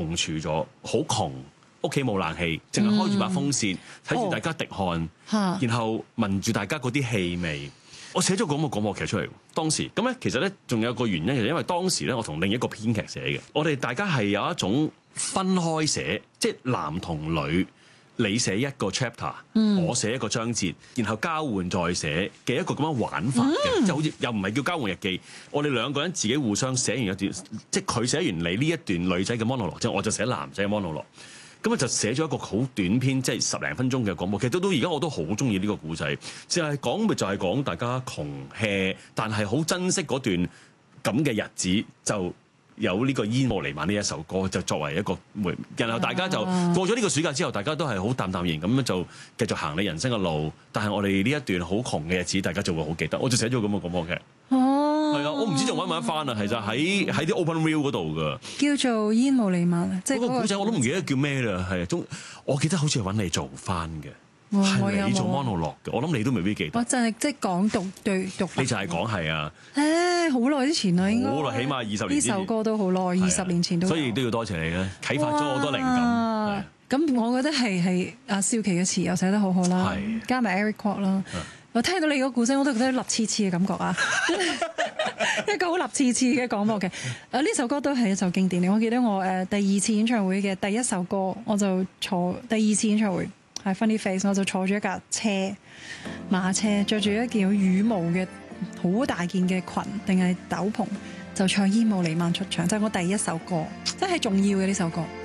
共處咗，好窮，屋企冇冷氣，淨係開住把風扇，睇住大家滴汗，然後聞住大家嗰啲氣味。我寫咗咁個廣播劇出嚟，當時咁咧，其實咧仲有個原因，係因為當時咧我同另一個編劇寫嘅，我哋大家係有一種分開寫，即係男同女，你寫一個 chapter，我寫一個章節，然後交換再寫嘅一個咁樣玩法嘅，即係好似又唔係叫交換日記，我哋兩個人自己互相寫完一段，即係佢寫完你呢一段女仔嘅 monologue 之後，我就寫男仔嘅 monologue。咁啊就寫咗一個好短篇，即係10零分鐘嘅廣播劇。到而家我都好中意呢個故仔，就係講大家窮 hea，但係好珍惜嗰段咁嘅日子，就有呢個煙霧瀰漫呢一首歌，就作為一個媒。然後大家就過咗呢個暑假之後，大家都係好淡淡然咁樣就繼續行你人生嘅路。但係我哋呢一段好窮嘅日子，大家就會好記得。我就寫咗咁嘅廣播劇。係啊，我唔知仲揾唔揾翻啊。其實喺啲 Open Reel 嗰度噶，叫做煙霧瀰漫，即係嗰個古仔我都唔記得叫咩啦。係啊，我記得好似係揾你做翻嘅，係你做 monologue 嘅。我諗你都未必記得。 我就係即係講讀對讀。 你就係講係啊？ 好耐之前啦，應該好耐，起碼20年。 呢首歌都好耐，20年前都。 所以都要多謝你啦，啟發咗好多靈感。 咁我覺得係阿少琪嘅詞又寫得好好啦，加埋 Eric Kwok 啦。我聽到你個故仔，我都覺得立刺刺嘅感覺啊！一個好立刺刺嘅廣播劇。呢首歌都係一首經典嚟。我記得我第2次演唱會嘅第一首歌，我就坐第2次演唱會係 Funny Face，我就坐住一架馬車，着住一件有羽毛嘅好大件嘅裙定係斗篷，就唱煙霧瀰漫出場，就係我第一首歌，真係重要嘅呢首歌。